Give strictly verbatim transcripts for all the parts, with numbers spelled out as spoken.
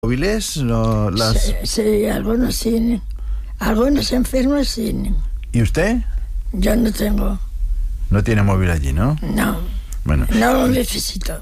móviles? No, las... sí, sí, algunos tienen. Algunos enfermos tienen. ¿Y usted? Yo no tengo. No tiene móvil allí, ¿no? No. Bueno. No lo necesito.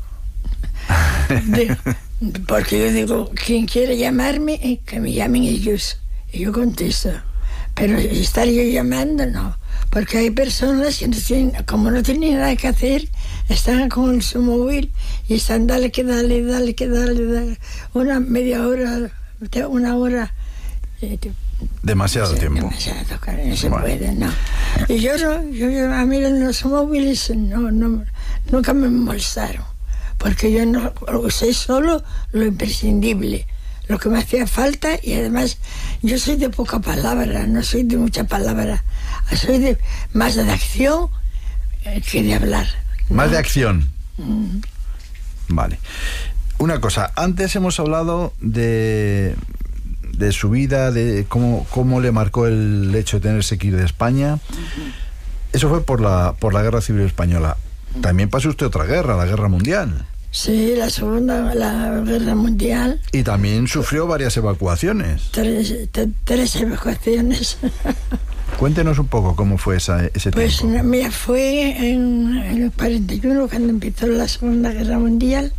De, porque yo digo, quien quiere llamarme, que me llamen ellos. Y yo contesto. Pero estar yo llamando, no. Porque hay personas que no tienen, como no tienen nada que hacer, están con su móvil y están dale que dale, dale que dale, dale. Una media hora, una hora. Eh, Demasiado sí, tiempo. Demasiado, no se Vale. puede, no. Y yo, no, yo, yo a mí los móviles no, no, nunca me molestaron. Porque yo no usé solo lo imprescindible, lo que me hacía falta, y además yo soy de poca palabra, no soy de mucha palabra, soy de más de acción que de hablar. Más ¿no? de acción. Mm. Vale. Una cosa, antes hemos hablado de, de su vida, de cómo, cómo le marcó el hecho de tenerse que ir de España. Eso fue por la, por la Guerra Civil Española. También pasó usted otra guerra, la Guerra Mundial. Sí, la Segunda la Guerra Mundial. Y también sufrió varias evacuaciones. Tres, te, tres evacuaciones. Cuéntenos un poco cómo fue esa, ese Pues tiempo. no, mira, fue en, en el cuarenta y uno, cuando empezó la Segunda Guerra Mundial.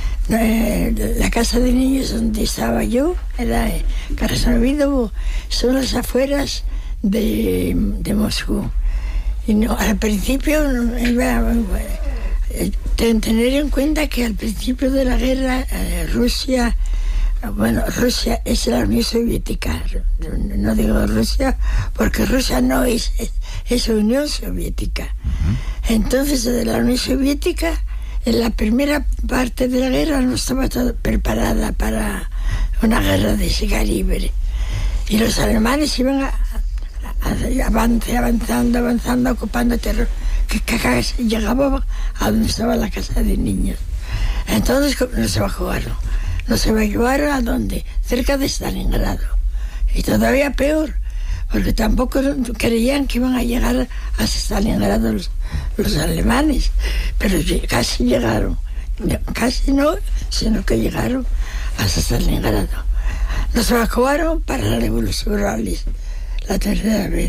Eh, la casa de niños donde estaba yo era eh, Krasnovidovo, son las afueras de, de Moscú. Y no, al principio no, iba, eh, tener en cuenta que al principio de la guerra eh, Rusia, bueno, Rusia es la Unión Soviética, no digo Rusia porque Rusia no es, es, es Unión Soviética. Uh-huh. Entonces de la Unión Soviética, en la primera parte de la guerra no estaba todo preparada para una guerra de ese calibre. Y los alemanes iban a, a, a avanzando, avanzando, avanzando, ocupando terreno, que, que, que llegaban a donde estaba la casa de niños. Entonces nos evacuaron. Nos evacuaron a dónde? Cerca de Stalingrado. Y todavía peor, porque tampoco creían que iban a llegar a Stalingrado los, los alemanes, pero casi llegaron. Casi no, sino que llegaron a Stalingrado. Nos evacuaron para la Revolución Rural, la tercera vez.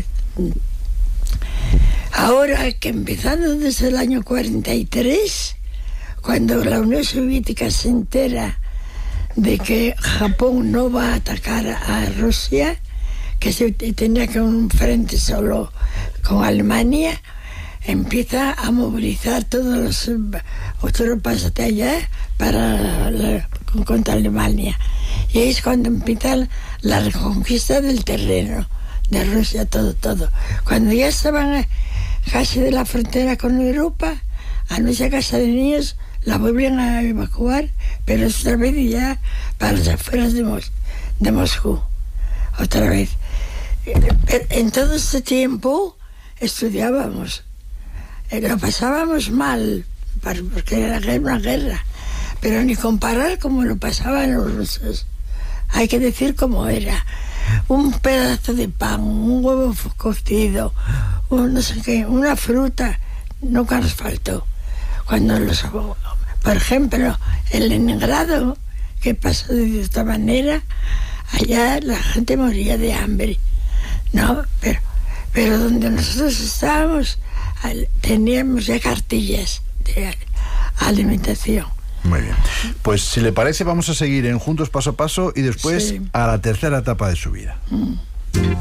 Ahora que empezando desde el año cuarenta y tres, cuando la Unión Soviética se entera de que Japón no va a atacar a Rusia, que se tenía que un frente solo con Alemania, empieza a movilizar todas las tropas de allá para la, contra Alemania. Y es cuando empieza la reconquista del terreno de Rusia, todo, todo. Cuando ya estaban casi de la frontera con Europa, a nuestra casa de niños la volvieron a evacuar, pero esta vez ya para las afueras de, Mos- de Moscú, otra vez. En todo este tiempo estudiábamos, lo pasábamos mal, porque era una guerra, pero ni comparar como lo pasaban los rusos. Hay que decir cómo era. Un pedazo de pan, un huevo cocido, un no sé qué, una fruta, nunca nos faltó. Cuando los, por ejemplo, en Leningrado, que pasó de esta manera, allá la gente moría de hambre, ¿no? Pero, pero donde nosotros estábamos, teníamos ya cartillas de alimentación. Muy bien. Pues si le parece, vamos a seguir en Juntos Paso a Paso y después sí. a la tercera etapa de su vida. Mm.